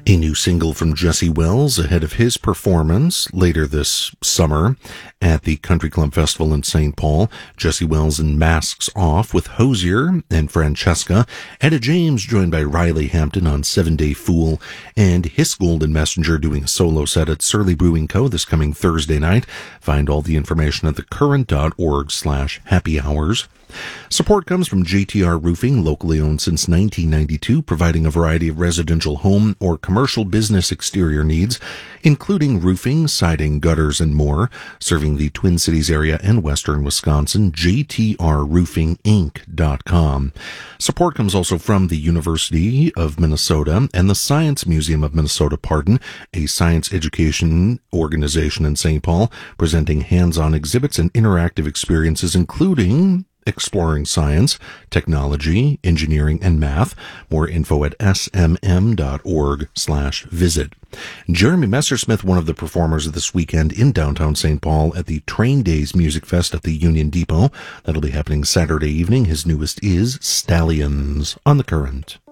A new single from Jesse Wells ahead of his performance later this summer at the Country Club Festival in St. Paul. Jesse Wells in Masks Off with Hosier and Francesca. Etta James joined by Riley Hampton on 7 Day Fool. And His Golden Messenger doing a solo set at Surly Brewing Co. this coming Thursday night. Find all the information at thecurrent.org/happy hours. Support comes from JTR Roofing, locally owned since 1992, providing a variety of residential home or commercial business exterior needs, including roofing, siding, gutters, and more. Serving the Twin Cities area and western Wisconsin, jtrroofinginc.com. Support comes also from the University of Minnesota and the Science Museum of Minnesota, a science education organization in St. Paul, presenting hands-on exhibits and interactive experiences, including exploring science, technology, engineering, and math. More info at smm.org/visit. Jeremy Messersmith, one of the performers of this weekend in downtown St. Paul at the Train Days Music Fest at the Union Depot. That'll be happening Saturday evening. His newest is Stallions on The Current.